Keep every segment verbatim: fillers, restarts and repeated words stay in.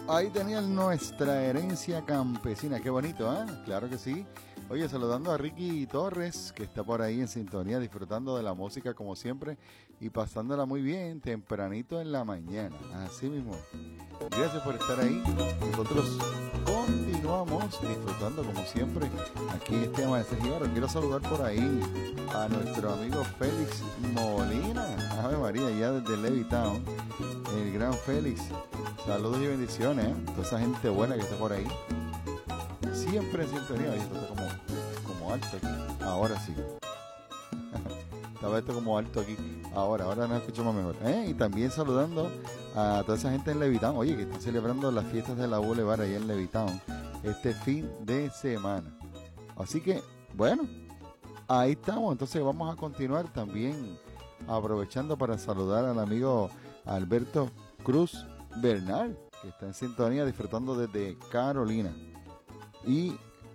Ahí tenían nuestra herencia campesina. Qué bonito, ¿eh? Claro que sí. Oye, saludando a Ricky Torres, que está por ahí en sintonía, disfrutando de la música como siempre y pasándola muy bien, tempranito en la mañana. Así mismo. Gracias por estar ahí. Nosotros continuamos disfrutando como siempre aquí en este Amanecer Jíbaro. Quiero saludar por ahí a nuestro amigo Félix Molina. Ave María, ya desde Levittown. El gran Félix. Saludos y bendiciones, ¿eh? Toda esa gente buena que está por ahí. Siempre en sintonía. Oye, esto está como, como alto aquí. Ahora sí. Estaba esto como alto aquí. Ahora, ahora nos escuchamos mejor. ¿Eh? Y también saludando a toda esa gente en Levittown. Oye, que están celebrando las fiestas de la Boulevard allá en Levittown este fin de semana. Así que, bueno, ahí estamos. Entonces vamos a continuar también aprovechando para saludar al amigo Alberto Cruz Bernal, que está en sintonía disfrutando desde Carolina. Y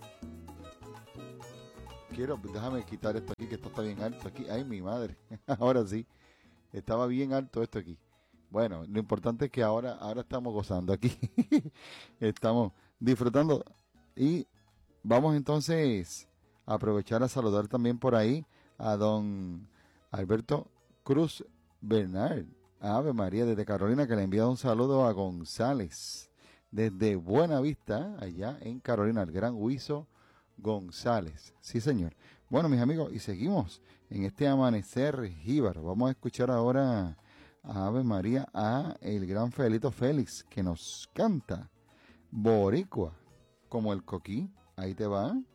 quiero, déjame quitar esto aquí, que esto está bien alto aquí. Ay, mi madre. Ahora sí, estaba bien alto esto aquí. Bueno, lo importante es que ahora, ahora estamos gozando aquí. Estamos disfrutando. Y vamos entonces a aprovechar a saludar también por ahí a don Alberto Cruz Bernal. Ave María desde Carolina, que le envía un saludo a González desde Buena Vista, allá en Carolina, el gran Huizo González. Sí, señor. Bueno, mis amigos, y seguimos en este Amanecer Jíbaro. Vamos a escuchar ahora a Ave María, a el gran Felito Félix, que nos canta Boricua, como el coquí. Ahí te va.